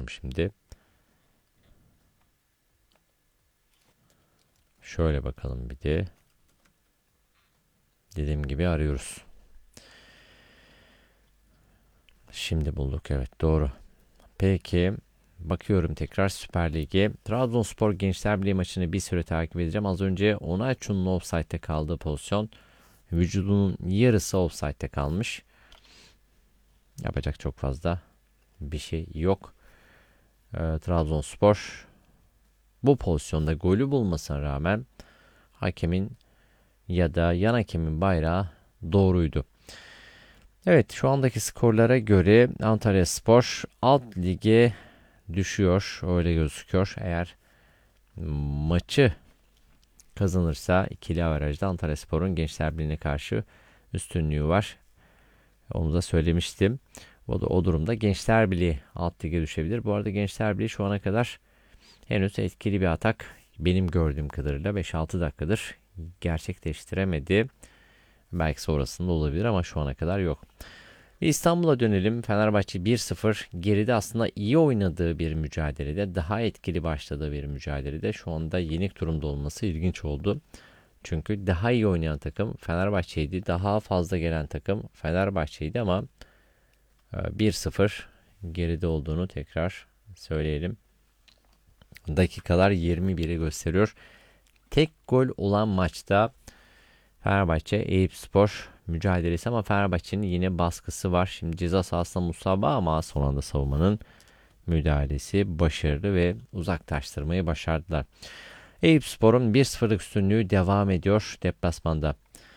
şimdi. Şöyle bakalım bir de. Dediğim gibi arıyoruz. Şimdi bulduk, evet, doğru. Peki bakıyorum tekrar Süper Lig'e. Trabzonspor Gençler Birliği maçını bir süre takip edeceğim. Az önce Onaçu'nun offside'de kaldığı pozisyon. Vücudunun yarısı offside'de kalmış. Yapacak çok fazla bir şey yok. Trabzonspor bu pozisyonda golü bulmasına rağmen hakemin ya da yan hakemin bayrağı doğruydu. Evet, şu andaki skorlara göre Antalyaspor alt lige düşüyor. Öyle gözüküyor. Eğer maçı kazanırsa ikili averajda Antalyaspor'un Gençler Birliği'ne karşı üstünlüğü var. Onu da söylemiştim. O durumda Gençler Birliği alt lige düşebilir. Bu arada Gençler Birliği şu ana kadar henüz etkili bir atak benim gördüğüm kadarıyla 5-6 dakikadır gerçekleştiremedi. Belki sonrasında olabilir ama şu ana kadar yok. İstanbul'a dönelim. Fenerbahçe 1-0 geride aslında iyi oynadığı bir mücadelede, daha etkili başladığı bir mücadelede şu anda yenik durumda olması ilginç oldu. Çünkü daha iyi oynayan takım Fenerbahçe'ydi. Daha fazla gelen takım Fenerbahçe'ydi ama 1-0 geride olduğunu tekrar söyleyelim. Dakikalar 21'i gösteriyor. Tek gol olan maçta Fenerbahçe Eyüpspor mücadelesi ama Fenerbahçe'nin yine baskısı var. Şimdi ceza sahasında Musaba ama son anda savunmanın müdahalesi başarılı ve uzaklaştırmayı başardılar. Eyüpspor'un 1-0'lık üstünlüğü devam ediyor deplasmanda.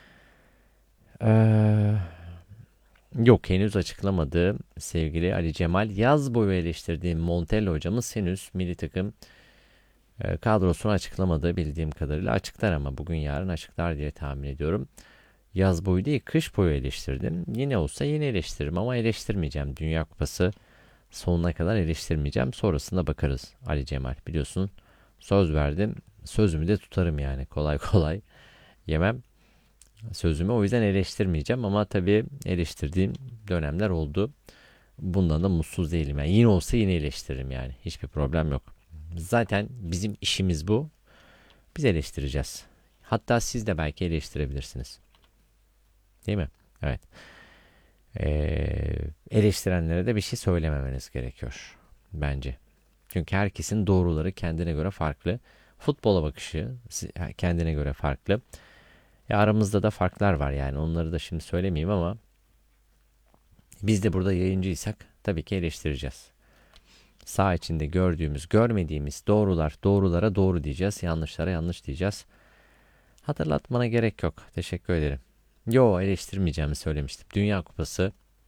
Yok, henüz açıklamadı sevgili Ali Cemal. Yaz boyu eleştirdiğim Montella hocamız henüz milli takım kadrosunu açıklamadı bildiğim kadarıyla. Açıklar ama bugün yarın açıklar diye tahmin ediyorum. Yaz boyu değil, kış boyu eleştirdim. Yine olsa yine eleştiririm ama eleştirmeyeceğim. Dünya Kupası sonuna kadar eleştirmeyeceğim. Sonrasında bakarız Ali Cemal. Biliyorsun, söz verdim. Sözümü de tutarım yani. Kolay kolay yemem sözümü. O yüzden eleştirmeyeceğim ama tabii eleştirdiğim dönemler oldu. Bundan da mutsuz değilim. Yani yine olsa yine eleştiririm yani. Hiçbir problem yok. Zaten bizim işimiz bu. Biz eleştireceğiz. Hatta siz de belki eleştirebilirsiniz. Değil mi? Evet. Eleştirenlere de bir şey söylememeniz gerekiyor. Bence. Çünkü herkesin doğruları kendine göre farklı. Futbola bakışı kendine göre farklı. Aramızda da farklar var yani. Onları da şimdi söylemeyeyim ama biz de burada yayıncıysak tabii ki eleştireceğiz. Sağ içinde gördüğümüz, görmediğimiz doğrular doğrulara doğru diyeceğiz. Yanlışlara yanlış diyeceğiz. Hatırlatmana gerek yok. Teşekkür ederim. Yo, eleştirmeyeceğimi söylemiştim. Dünya Kupası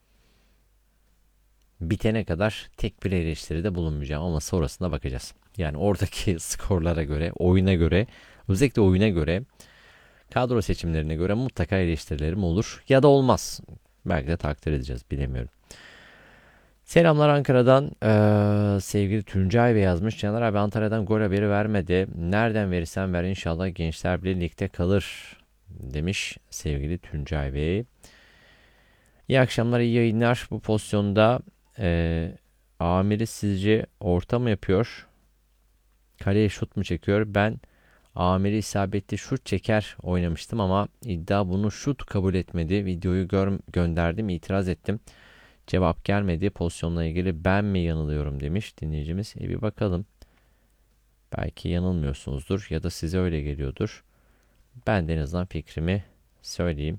bitene kadar tek bir eleştiride bulunmayacağım ama sonrasında bakacağız. Yani oradaki skorlara göre, oyuna göre, özellikle oyuna göre, kadro seçimlerine göre mutlaka eleştirilerim olur ya da olmaz. Belki de takdir edeceğiz, bilemiyorum. Selamlar Ankara'dan. Sevgili Tuncay Bey yazmış. Caner abi, Antalya'dan gol haberi vermedi. Nereden verirsen ver, inşallah Gençler Birliği ligde kalır demiş sevgili Tuncay Bey. İyi akşamlar, iyi yayınlar. Bu pozisyonda Amir'i sizce orta mı yapıyor? Kaleye şut mu çekiyor? Ben Amir'i isabetli şut çeker oynamıştım ama iddia bunu şut kabul etmedi. Videoyu gönderdim, itiraz ettim. Cevap gelmedi. Pozisyonla ilgili ben mi yanılıyorum demiş dinleyicimiz. Bir bakalım. Belki yanılmıyorsunuzdur ya da size öyle geliyordur. Ben de en azından fikrimi söyleyeyim.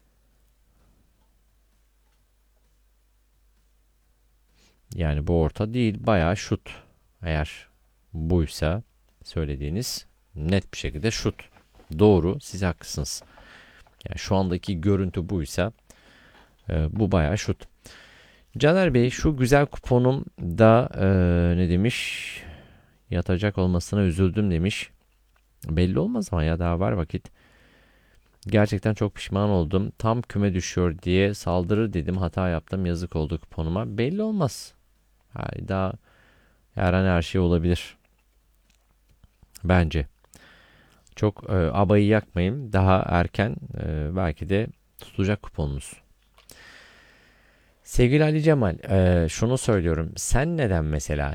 Yani bu orta değil, bayağı şut. Eğer buysa söylediğiniz net bir şekilde şut. Doğru, siz haklısınız. Yani şu andaki görüntü buysa bu bayağı şut. Caner Bey, şu güzel kuponum da ne demiş? Yatacak olmasına üzüldüm demiş. Belli olmaz ama ya, daha var vakit. Gerçekten çok pişman oldum. Tam küme düşüyor diye saldırır dedim. Hata yaptım. Yazık oldu kuponuma. Belli olmaz. Daha her an her şey olabilir. Bence. Çok abayı yakmayın. Daha erken belki de tutacak kuponunuz. Sevgili Ali Cemal, şunu söylüyorum. Sen neden mesela